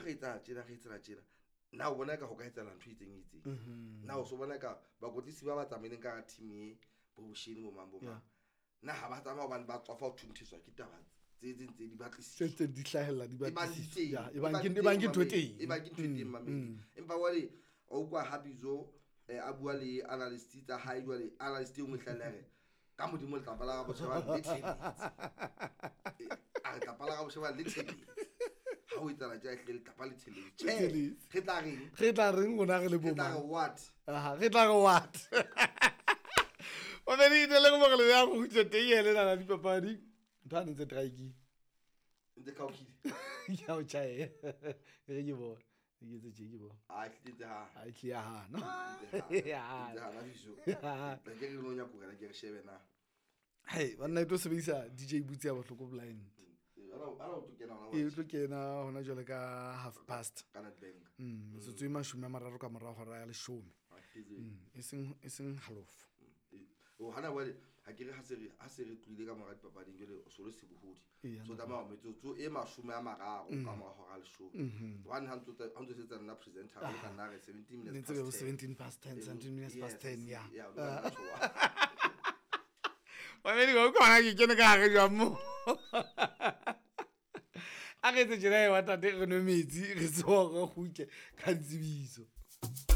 ge etsa tjena na o bona ka go ka etsa ntho itseng na o so bona ka ba kotlisi ba tsamaileng ka team e bobushini mo mambo ma na ha ba tsamaya ba ba tswa fa o thuntiswa ke taba tse di batlisisa tse di hlahella di batlisisa ya e bang ke thoteng mamedi empa wale o kwa habizo a bua le analyst tsa high jwale analyst o mohlallare ka modimo le tapala ga botsheba le tshebetsi a tapala ga botsheba le tshebetsi ha o itala ja hle le tapa le tshebetsi re tla reng gona ge le bo ma what re tla go what o be di le go mogele ya go hutse teng ele na di papadi ntana tse traiki the cocky ya o chae ke bona ke tse ke bona a tletse ha a tlia ha no ya la biso la ke go nya go kana ke shebe na hey bana ito sebedisa DJ Butsi ya bohloko blind e tlo kena hona jwale ka half past kana bank so tso imashumi mararo ka morago ga ya le 10 e seng half o hana wale ha ke re ha se re tlile ka mora dipapading jole o solo se bohudi so tama wa metsotso e mashumi a mararo ka mora ga le 10 one hand to setsa nna presenter ka nna re 17 minutes past 17 past 10 17 minutes past 10 ya wa me go kwana ke kene ka ga jamo a ke tse jira wa tate re no metsi re tsoga go ke ka tsibiso